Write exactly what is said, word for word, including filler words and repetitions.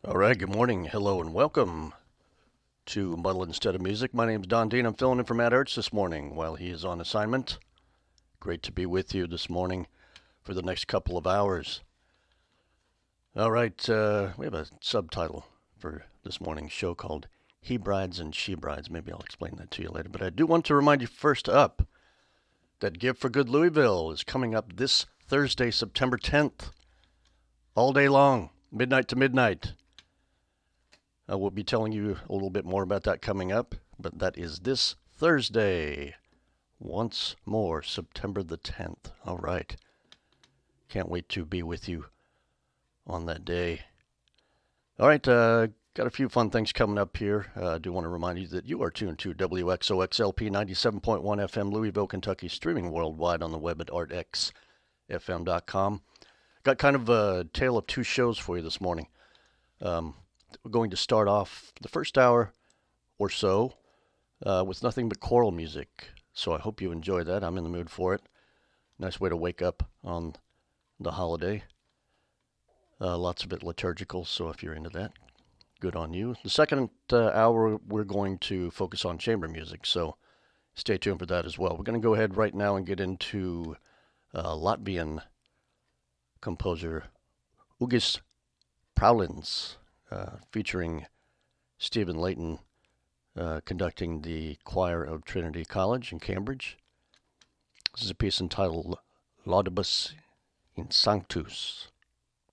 All right, good morning, hello, and welcome to Muddle Instead of Music. My name's Don Dean. I'm filling in for Matt Ertz this morning while he is on assignment. Great to be with you this morning for the next couple of hours. All right, uh, we have a subtitle for this morning's show called He Brides and She Brides. Maybe I'll explain that to you later. But I do want to remind you first up that Give for Good Louisville is coming up this Thursday, September tenth, all day long, midnight to midnight. Uh, we'll be telling you a little bit more about that coming up, but that is this Thursday. Once more, September the tenth. All right. Can't wait to be with you on that day. All right, uh, got a few fun things coming up here. Uh, I do want to remind you that you are tuned to W X O X L P ninety-seven point one F M, Louisville, Kentucky, streaming worldwide on the web at art x f m dot com. Got kind of a tale of two shows for you this morning. Um, We're going to start off the first hour or so uh, with nothing but choral music. So I hope you enjoy that. I'm in the mood for it. Nice way to wake up on the holiday. Uh, lots of it liturgical, so if you're into that, good on you. The second uh, hour, we're going to focus on chamber music, so stay tuned for that as well. We're going to go ahead right now and get into uh, Latvian composer Ugis Praulins. Uh, featuring Stephen Layton uh, conducting the choir of Trinity College in Cambridge. This is a piece entitled Laudibus in Sanctus.